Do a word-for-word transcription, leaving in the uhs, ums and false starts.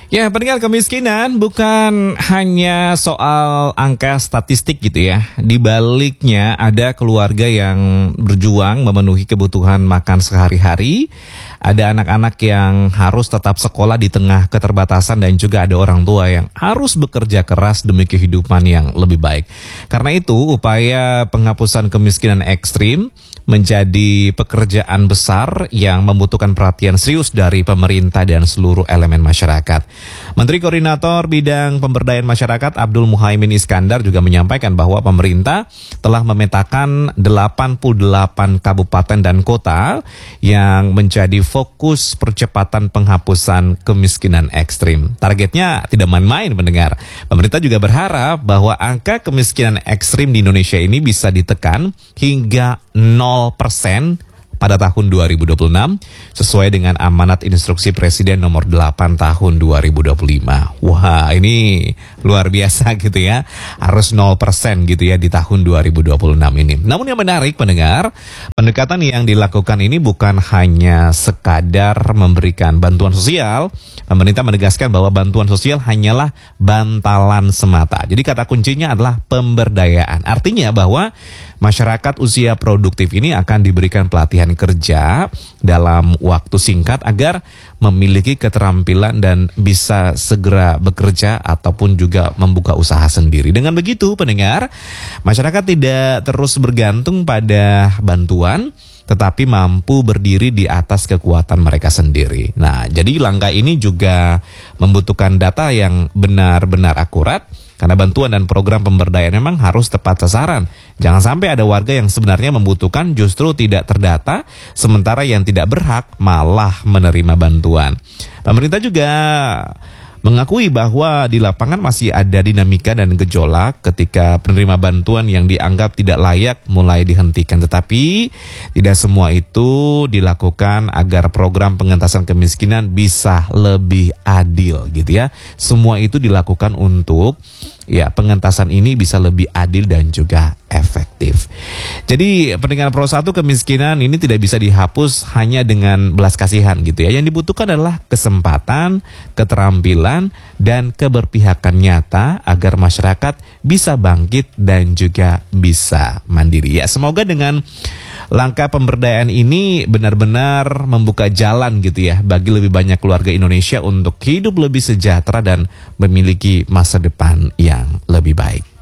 Ya, pendengar, kemiskinan bukan hanya soal angka statistik gitu ya. Di baliknya ada keluarga yang berjuang memenuhi kebutuhan makan sehari-hari. Ada anak-anak yang harus tetap sekolah di tengah keterbatasan dan juga ada orang tua yang harus bekerja keras demi kehidupan yang lebih baik. Karena itu, upaya penghapusan kemiskinan ekstrim menjadi pekerjaan besar yang membutuhkan perhatian serius dari pemerintah dan seluruh elemen masyarakat. Menteri Koordinator Bidang Pemberdayaan Masyarakat Abdul Muhaimin Iskandar juga menyampaikan bahwa pemerintah telah memetakan delapan puluh delapan kabupaten dan kota yang menjadi fokus percepatan penghapusan kemiskinan ekstrim. Targetnya tidak main-main, pendengar. Pemerintah juga berharap bahwa angka kemiskinan ekstrim di Indonesia ini bisa ditekan hingga nol persen pada tahun dua ribu dua puluh enam sesuai dengan amanat instruksi Presiden nomor delapan tahun dua ribu dua puluh lima. Wah, ini luar biasa gitu ya. Harus nol persen gitu ya di tahun dua ribu dua puluh enam ini. Namun yang menarik, pendengar, pendekatan yang dilakukan ini bukan hanya sekadar memberikan bantuan sosial. Pemerintah menegaskan bahwa bantuan sosial hanyalah bantalan semata. Jadi kata kuncinya adalah pemberdayaan. Artinya bahwa masyarakat usia produktif ini akan diberikan pelatihan kerja dalam waktu singkat agar memiliki keterampilan dan bisa segera bekerja ataupun juga membuka usaha sendiri. Dengan begitu, pendengar, masyarakat tidak terus bergantung pada bantuan, tetapi mampu berdiri di atas kekuatan mereka sendiri. Nah, jadi langkah ini juga membutuhkan data yang benar-benar akurat, karena bantuan dan program pemberdayaan memang harus tepat sasaran. Jangan sampai ada warga yang sebenarnya membutuhkan justru tidak terdata, sementara yang tidak berhak malah menerima bantuan. Pemerintah juga mengakui bahwa di lapangan masih ada dinamika dan gejolak ketika penerima bantuan yang dianggap tidak layak mulai dihentikan. Tetapi tidak semua itu dilakukan agar program pengentasan kemiskinan bisa lebih adil gitu ya. Semua itu dilakukan untuk ya pengentasan ini bisa lebih adil dan juga efektif. Jadi pendengar Pro satu, kemiskinan ini tidak bisa dihapus hanya dengan belas kasihan gitu ya. Yang dibutuhkan adalah kesempatan, keterampilan, dan keberpihakan nyata agar masyarakat bisa bangkit dan juga bisa mandiri. Ya, semoga dengan langkah pemberdayaan ini benar-benar membuka jalan gitu ya bagi lebih banyak keluarga Indonesia untuk hidup lebih sejahtera dan memiliki masa depan yang lebih baik.